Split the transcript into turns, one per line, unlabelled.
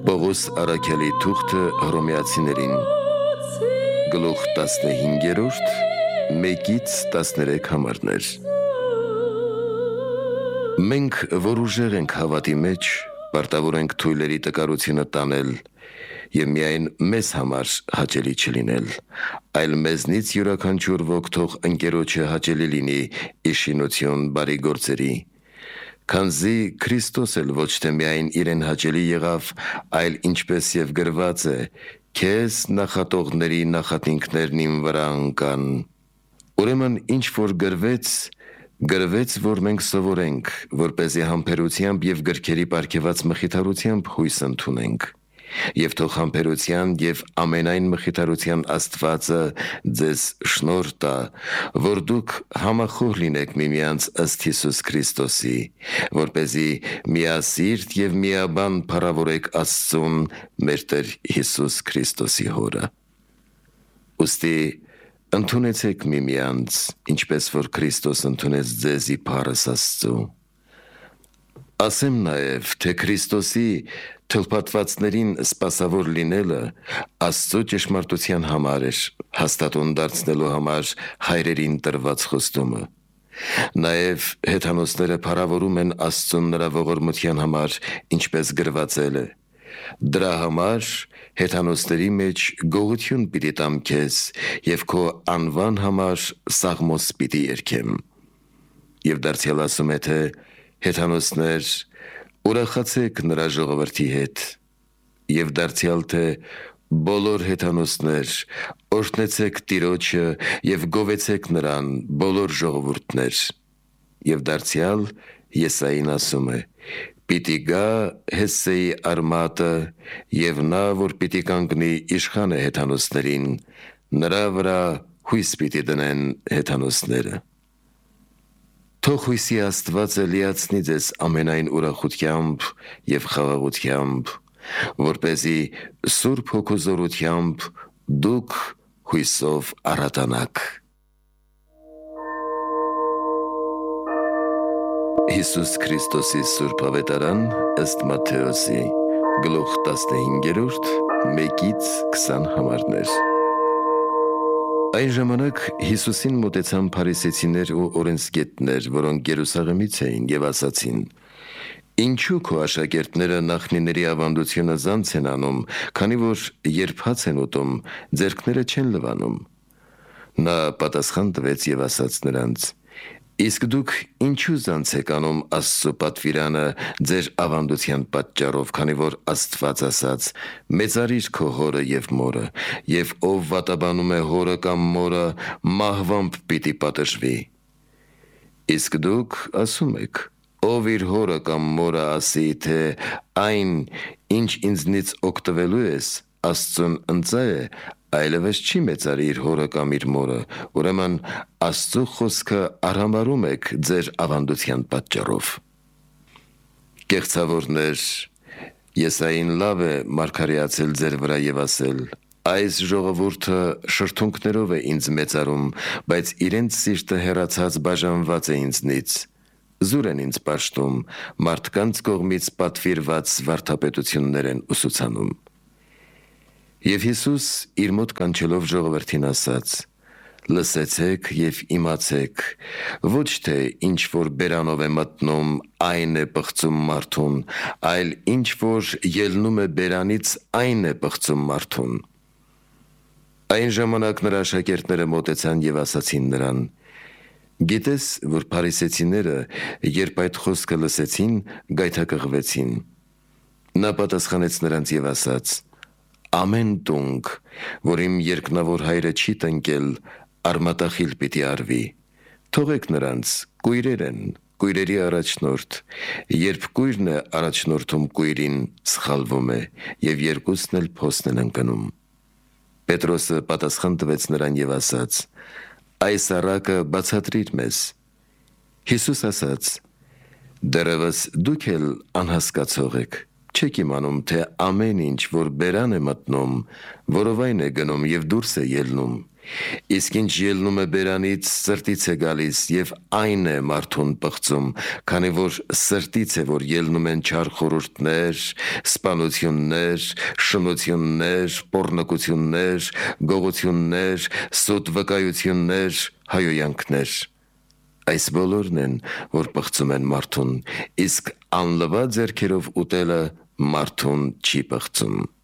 Պողոս Արաքյալի թուղթը Հռոմեացիներին գլուխ 15-րդ 1-ից 13 համարներ։ Մենք, որ ուժեղ ենք հավատի մեջ, պարտավոր ենք թույլերի տկարությունը տանել և միայն մեզ համար հաճելի չլինել, այլ մեզնից յուրաքանչյուր ոք թող ընկերոջը հաճելի լինի իշխինություն բարի գործերի, քանզի Քրիստոս էլ ոչ թե միայն իրեն հաճելի եղավ, այլ ինչպես և գրված է, քեզ նախատողների նախատինքներն իմ վրա ընկան։ Ուրեմն ինչ որ գրվեց, որ մենք սովորենք, որպեսզի համբերությամբ և գրքերի պարգևած մխիթարությամբ հույս ընդունենք, և թող համբերության և ամենայն մխիթարության Աստվածը ձեզ շնորհ տա, որ դուք համախոհ լինեք միմյանց ըստ Հիսուս Քրիստոսի, որպեսզի միասիրտ և միաբան փառավորեք Աստծուն, մեր Տեր Հիսուս Քրիստոսի Հորը։ Ուստի ընդունեցեք միմյանց, ինչպես որ Քրիստոս ընդունեց ձեզ ի փառս Աստծու։ Ասեմ նաև, թե Քրիստոսի թլփատվածներին սպասավոր լինելը Աստծո ճշմարտության համար էր, հաստատուն դարձնելու համար հայրերին տրված խոստումը։ Նաև հեթանոսները փառավորում են Աստծուն նրա ողորմության համար, ինչպես գրվածել է. «Դրա համար հեթանոսների մեջ գողություն պիտի տամ քեզ և քո անվան համար սաղմոս պիտի երգեմ»։ Եվ դարձյալ ասում է, թե հեթանոսներ, ուրախացեք նրա ժողովրդի հետ, և դարձյալ թե բոլոր հեթանոսներ, օրհնեցեք Տիրոջը և գովեցեք նրան, բոլոր ժողովուրդներ։ Եվ դարձյալ Եսային ասում է. «Պիտի գա Հեսսեի արմատը, և նա, որ պիտի կանգնի, իշխան է հեթանոսներին, նրա վրա հույս պիտի դնեն հեթանոսները»։ Թող հույսի Աստվածը լիացնի ձեզ ամենայն ուրախությամբ և խաղաղությամբ, որպեսզի Սուրբ Հոգու զորությամբ դուք հույսով առատանաք։ Հիսուս Քրիստոսի Սուրբ Ավետարան ըստ Մատթեոսի գլուխ 15-րդ 1-ից 20 համարներ։ Այն ժամանակ Հիսուսին մոտեցան փարիսեցիներ ու օրենսգետներ, որոնք Երուսաղեմից էին, և ասացին. «Ինչու քո աշակերտները նախնիների ավանդությունը զանց են անում, քանի որ երբ հաց են ուտում, ձեռքները չեն լվանում»։ Նա պատասխան տվեց և ասաց նրանց. «Իսկ դուք ինչու զանց եք անում Աստծո պատվիրանը ձեր ավանդության պատճառով, քանի որ Աստված ասաց. «Մեծարիր քո հորը և մորը, և ով վատաբանում է հորը կամ մորը, մահվամբ պիտի պատժվի»։ Իսկ դուք ասում եք. «Ով իր հորը կամ մորը ասի, թե այն, ինչ ինձնից օգտվելու ես, Աստծուն ընծա է, այլևս չի մեծարի իր հորը կամ իր մորը, ուրեմն Աստծո խոսքը արհամարհում եք ձեր ավանդության պատճառով»։ Կեղծավորնե՛ր, Եսային լավ է մարգարեացել ձեր վրա և ասել. «Այս ժողովուրդը շրթունքներով է ինձ մեծարում, բայց իրենց սիրտը հեռացած բաժանված է ինձնից, զուր են ինձ պաշտում, մարդկանց կողմից պատվիրված վարդապետություններ են ուսուցանում»։ Եվ Հիսուս իր մոտ կանչելով ժողովրդին ասաց. «Լսեցեք և իմացեք. ոչ թե ինչ որ բերանով է մտնում, այն է պղծում մարդուն, այլ ինչ որ ելնում է բերանից, այն է պղծում մարդուն»։ Այն ժամանակ նրա աշակերտները մոտեցան և ասացին նրան. «Գիտես, որ փարիսեցիները, երբ այդ խոսքը լսեցին, գայթակղվեցին»։ Նա պատասխանեց նրանց և ասաց. «Ամեն տունգ, որ իմ երկնավոր Հայրը չի տնկել, արմատախիլ պիտի արվի։ Թողեք նրանց, կույրեր են, կույրերի առաջնորդ, երբ կույրն է առաջնորդում կույրին, սխալվում է, և երկուսն էլ փոսն են ընկնում»։ Պետրոսը պատասխան տվեց նրան և ասաց. «Այս առակը բացատրիր մեզ»։ Հիսուս ասաց. «Դեռևս դուք էլ անհասկացող եք, չեք իմանում, թե ամեն ինչ, որ բերան է մտնում, որովայն է գնում և դուրս է ելնում, Իսկ ինչ ելնում է բերանից, սրտից է գալիս եւ այն է մարդուն պղծում, քանի որ սրտից է, որ ելնում են չար խորհուրդներ, սպանություններ, շնություններ, պոռնկություններ, գողություններ, սուտ վկայություններ, հայոյանքներ։ Այս բոլորն են, որ պղծում են մարդուն, իսկ անլվա ձեռքերով ուտելը մարդուն չի պղծում։